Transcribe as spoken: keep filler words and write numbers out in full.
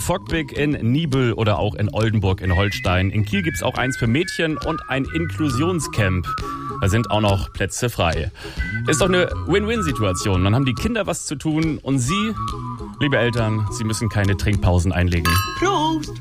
Fogbig in Niebüll oder auch in Oldenburg in Holstein. In Kiel gibt's auch eins für Mädchen und ein Inklusionscamp. Da sind auch noch Plätze frei. Ist doch eine Win-Win-Situation. Dann haben die Kinder was zu tun und Sie, liebe Eltern, Sie müssen keine Trinkpausen einlegen. Prost!